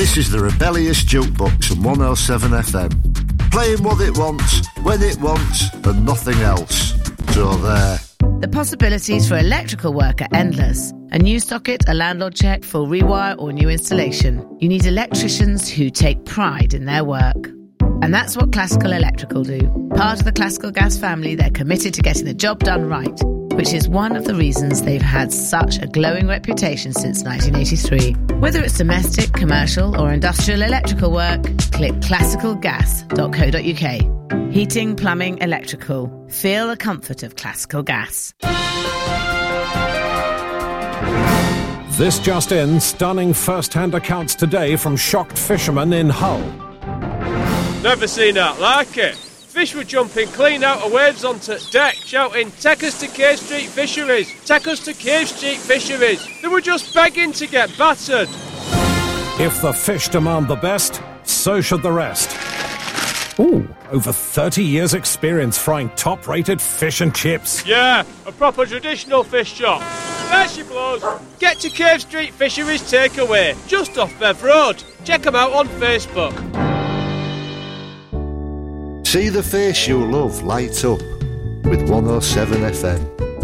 This is the Rebellious Jukebox on 107 FM. Playing what it wants, when it wants, and nothing else. So there. The possibilities for electrical work are endless. A new socket, a landlord check, full rewire or new installation. You need electricians who take pride in their work. And that's what Classical Electrical do. Part of the Classical Gas family, they're committed to getting the job done right, which is one of the reasons they've had such a glowing reputation since 1983. Whether it's domestic, commercial or industrial electrical work, click classicalgas.co.uk. Heating, plumbing, electrical. Feel the comfort of Classical Gas. This just in, stunning first-hand accounts today from shocked fishermen in Hull. Never seen that like it. Fish were jumping clean out of waves onto deck, shouting, "Take us to Cave Street Fisheries! Take us to Cave Street Fisheries!" They were just begging to get battered. If the fish demand the best, so should the rest. Ooh, over 30 years experience frying top-rated fish and chips. Yeah, a proper traditional fish shop. There she blows. Get to Cave Street Fisheries Takeaway, just off Bev Road. Check them out on Facebook. See the face you love light up with 107 FM.